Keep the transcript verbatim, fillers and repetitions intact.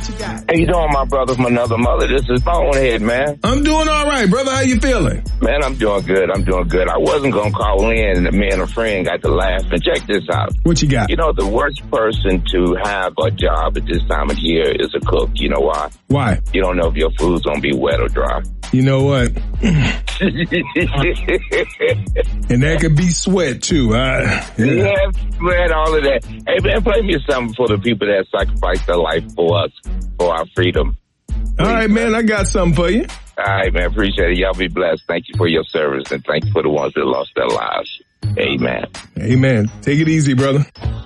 What you got? How you doing, my brother from another mother? This is Bonehead, man. I'm doing all right, brother. How you feeling? Man, I'm doing good. I'm doing good. I wasn't going to call in, and me and a friend got to laugh. And check this out. What you got? You know, the worst person to have a job at this time of year is a cook. You know why? Why? You don't know if your food's going to be wet or dry. You know what? And that could be sweat, too. Uh, yeah. yeah, sweat, all of that. Hey, man, play me something for the people that sacrificed their life for us, for our freedom. All right, man, I got something for you. All right, man, appreciate it. Y'all be blessed. Thank you for your service, and thank you for the ones that lost their lives. Amen. Amen. Take it easy, brother.